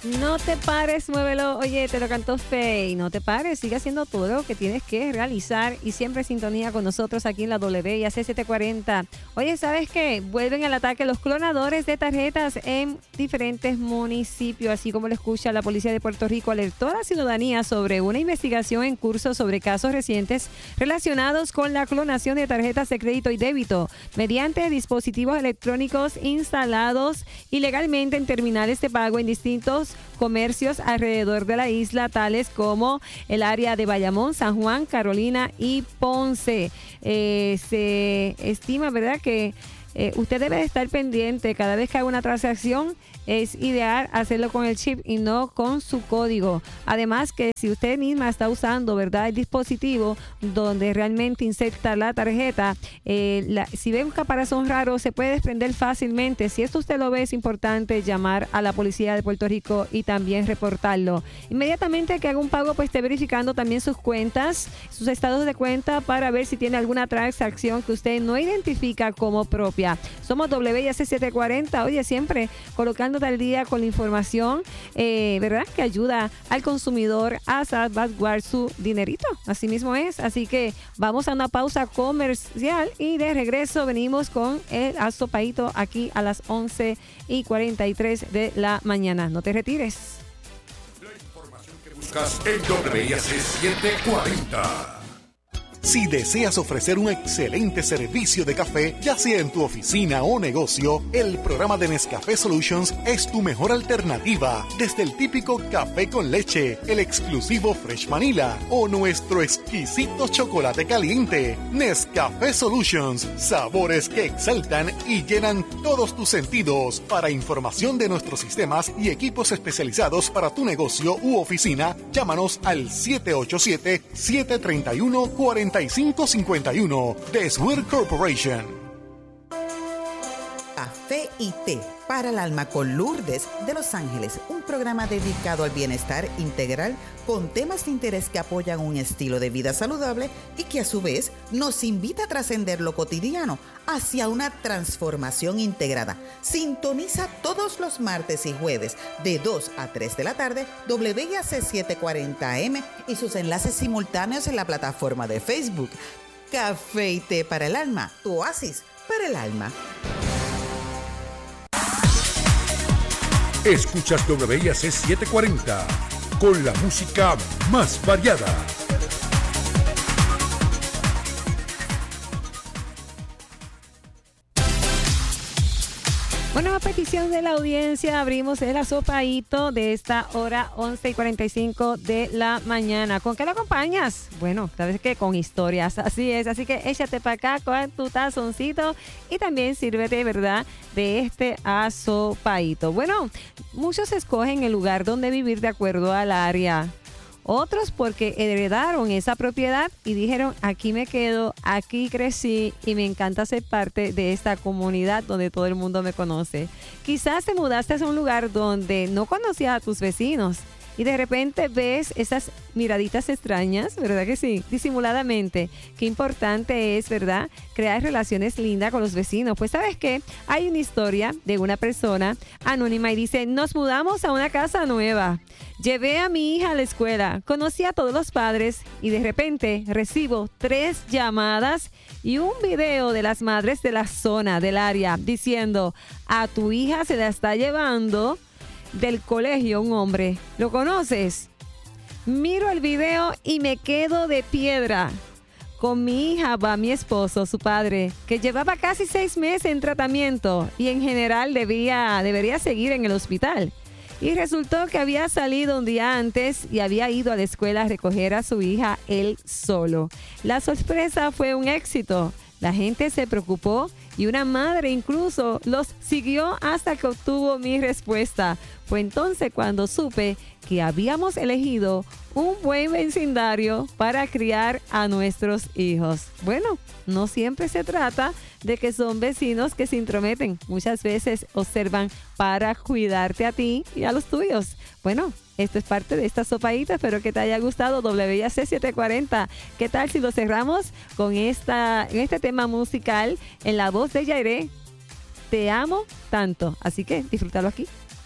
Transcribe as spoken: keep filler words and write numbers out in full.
No te pares, muévelo. Oye, te lo cantó Faye. No te pares, sigue haciendo todo lo que tienes que realizar y siempre en sintonía con nosotros aquí en la W y A C setecientos cuarenta. Oye, ¿sabes qué? Vuelven al ataque los clonadores de tarjetas en diferentes municipios. Así como lo escucha, la Policía de Puerto Rico alertó a la ciudadanía sobre una investigación en curso sobre casos recientes relacionados con la clonación de tarjetas de crédito y débito mediante dispositivos electrónicos instalados ilegalmente en terminales de pago en distintos comercios alrededor de la isla, tales como el área de Bayamón, San Juan, Carolina y Ponce. Eh, se estima, ¿verdad?, que eh, usted debe de estar pendiente cada vez que haga una transacción. Es ideal hacerlo con el chip y no con su código. Además que si usted misma está usando, ¿verdad?, el dispositivo donde realmente inserta la tarjeta, eh, la, si ve un caparazón raro se puede desprender fácilmente. Si esto usted lo ve, es importante llamar a la Policía de Puerto Rico y también reportarlo. Inmediatamente que haga un pago, pues esté verificando también sus cuentas, sus estados de cuenta para ver si tiene alguna transacción que usted no identifica como propia. Somos W I A C setecientos cuarenta. Oye, siempre colocando al día con la información, eh, ¿verdad?, que ayuda al consumidor a salvaguardar su dinerito. Así mismo es. Así que vamos a una pausa comercial y de regreso venimos con el asopaíto aquí a las once y cuarenta y tres de la mañana. No te retires. La información que buscas en W I A C setecientos cuarenta. Si deseas ofrecer un excelente servicio de café, ya sea en tu oficina o negocio, el programa de Nescafé Solutions es tu mejor alternativa. Desde el típico café con leche, el exclusivo Fresh Vanilla o nuestro exquisito chocolate caliente. Nescafé Solutions, sabores que exaltan y llenan todos tus sentidos. Para información de nuestros sistemas y equipos especializados para tu negocio u oficina, llámanos al siete ocho siete, siete tres uno, cuatro cinco cinco uno de Swear Corporation. Café y té para el alma con Lourdes de Los Ángeles, un programa dedicado al bienestar integral con temas de interés que apoyan un estilo de vida saludable y que a su vez nos invita a trascender lo cotidiano hacia una transformación integrada. Sintoniza todos los martes y jueves de dos a tres de la tarde W I A C setecientos cuarenta A M y sus enlaces simultáneos en la plataforma de Facebook. Café y té para el alma, tu oasis para el alma. Escuchas W I A C setecientos cuarenta con la música más variada. Bueno, a petición de la audiencia abrimos el asopaíto de esta hora once y cuarenta y cinco de la mañana. ¿Con qué lo acompañas? Bueno, sabes que con historias, así es. Así que échate para acá con tu tazoncito y también sírvete, ¿verdad?, de este asopaíto. Bueno, muchos escogen el lugar donde vivir de acuerdo al área. Otros porque heredaron esa propiedad y dijeron, aquí me quedo, aquí crecí y me encanta ser parte de esta comunidad donde todo el mundo me conoce. Quizás te mudaste a un lugar donde no conocías a tus vecinos y de repente ves esas miraditas extrañas, ¿verdad que sí? Disimuladamente. Qué importante es, ¿verdad?, crear relaciones lindas con los vecinos. Pues, ¿sabes qué? Hay una historia de una persona anónima y dice, nos mudamos a una casa nueva. Llevé a mi hija a la escuela, conocí a todos los padres y de repente recibo tres llamadas y un video de las madres de la zona, del área, diciendo, a tu hija se la está llevando del colegio un hombre. ¿Lo conoces? Miro el video y me quedo de piedra. Con mi hija va mi esposo, su padre, que llevaba casi seis meses en tratamiento y en general debía, debería seguir en el hospital. Y resultó que había salido un día antes y había ido a la escuela a recoger a su hija él solo. La sorpresa fue un éxito. La gente se preocupó y una madre incluso los siguió hasta que obtuvo mi respuesta. Fue entonces cuando supe que habíamos elegido un buen vecindario para criar a nuestros hijos. Bueno, no siempre se trata de que son vecinos que se intrometen. Muchas veces observan para cuidarte a ti y a los tuyos. Bueno, esto es parte de esta sopaíta. Espero que te haya gustado W I A C setecientos cuarenta. ¿Qué tal si lo cerramos con esta, este tema musical en la voz de Yairé? Te amo tanto. Así que disfrútalo aquí.